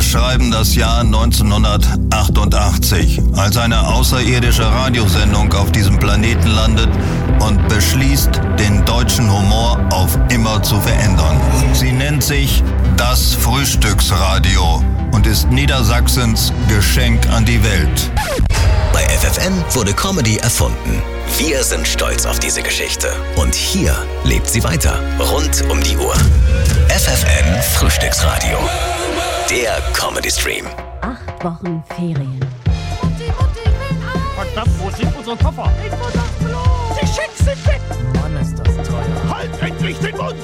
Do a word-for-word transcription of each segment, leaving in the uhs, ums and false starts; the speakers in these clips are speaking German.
schreiben das Jahr neunzehnhundertachtundachtzig, als eine außerirdische Radiosendung auf diesem Planeten landet und beschließt, den deutschen Humor auf immer zu verändern. Sie nennt sich das Frühstücksradio und ist Niedersachsens Geschenk an die Welt. Bei F F N wurde Comedy erfunden. Wir sind stolz auf diese Geschichte. Und hier lebt sie weiter. Rund um die Uhr. F F N Frühstücksradio. Der Comedy-Stream. Acht Wochen Ferien. Mutti, Mutti, renn ein! Verdammt, wo sind unsere Koffer? Ich muss aufs Klo! Die Schecks sind weg! Mann, ist das teuer. Halt endlich den Mund!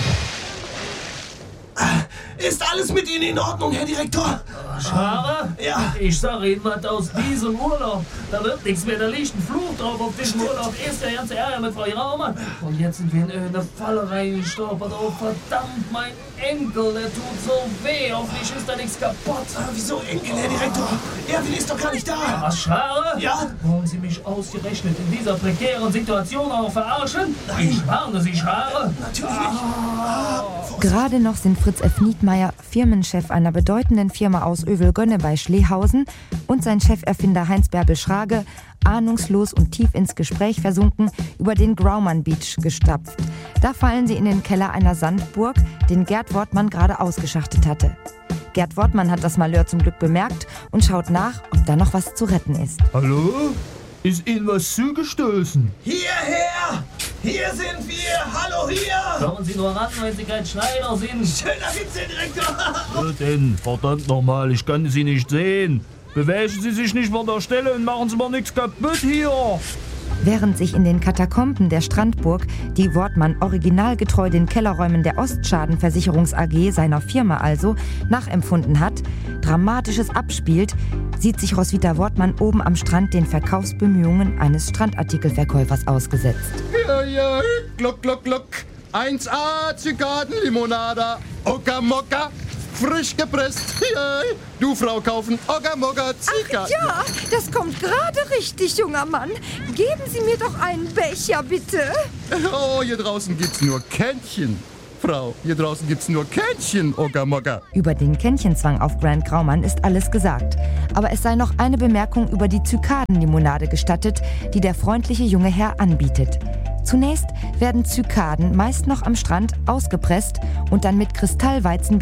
Ist alles mit Ihnen in Ordnung, Herr Direktor? Schare? Ja. Ich sag Ihnen was aus diesem Urlaub. Da wird nichts mehr, da liegt ein Fluch drauf auf diesem Urlaub. Erst der ganze Ärger mit Frau Raumann. Und jetzt sind wir in eine Falle reingestolpert. Oh verdammt, mein Enkel, der tut so weh. Hoffentlich ist da nichts kaputt. Ah, wieso Enkel, Herr Direktor? Erwin ist doch gar nicht da. Was, Schare? Ja? Wollen Sie mich ausgerechnet in dieser prekären Situation auch verarschen? Nein. Ich warne Sie, Schare. Natürlich nicht. Ah, Gerade noch sind Fritz F. Niedmeyer, Firmenchef einer bedeutenden Firma aus Övelgönne bei Schlehausen, und sein Cheferfinder Heinz-Bärbel Schrage ahnungslos und tief ins Gespräch versunken über den Graumann Beach gestapft. Da fallen sie in den Keller einer Sandburg, den Gerd Wortmann gerade ausgeschachtet hatte. Gerd Wortmann hat das Malheur zum Glück bemerkt und schaut nach, ob da noch was zu retten ist. Hallo? Ist Ihnen was zugestoßen? hierher! Hier sind wir! Hallo, hier! Kommen Sie nur ran, wenn Sie kein Schneider sind. Schöner Witz, Herr Direktor! Was denn? Verdammt nochmal, ich kann Sie nicht sehen. Bewegen Sie sich nicht von der Stelle und machen Sie mal nichts kaputt hier. Während sich in den Katakomben der Strandburg die Wortmann originalgetreu den Kellerräumen der Ostschadenversicherungs A G, seiner Firma also, nachempfunden hat, Dramatisches abspielt, sieht sich Roswitha Wortmann oben am Strand den Verkaufsbemühungen eines Strandartikelverkäufers ausgesetzt. Ja, ja, gluck, gluck, gluck. eins A Zygardenlimonada. Okamokka. Frisch gepresst. Ja, du Frau kaufen. Okamokka Zygarden. Ja, das kommt gerade richtig, junger Mann. Geben Sie mir doch einen Becher, bitte. Oh, hier draußen gibt's nur Kännchen. Frau, hier draußen gibt's nur Kännchen, Okamokka. Über den Kännchenzwang auf Grant Graumann ist alles gesagt. Aber es sei noch eine Bemerkung über die Zykadenlimonade gestattet, die der freundliche junge Herr anbietet. Zunächst werden Zykaden meist noch am Strand ausgepresst und dann mit Kristallweizenbier